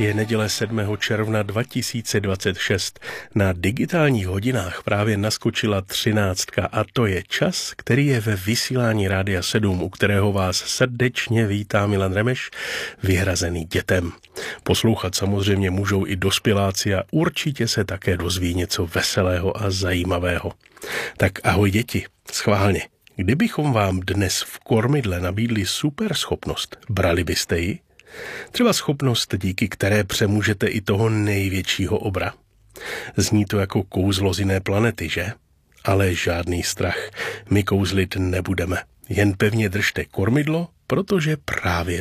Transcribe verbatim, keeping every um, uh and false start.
Je neděle sedmého června dva tisíce dvacet šest. Na digitálních hodinách právě naskočila třináctka a to je čas, který je ve vysílání Rádia sedm, u kterého vás srdečně vítá Milan Remeš, vyhrazený dětem. Poslouchat samozřejmě můžou i dospěláci a určitě se také dozví něco veselého a zajímavého. Tak ahoj děti, schválně. Kdybychom vám dnes v kormidle nabídli super schopnost, brali byste ji? Třeba schopnost, díky které přemůžete i toho největšího obra. Zní to jako kouzlo z jiné planety, že? Ale žádný strach. My kouzlit nebudeme. Jen pevně držte kormidlo, protože právě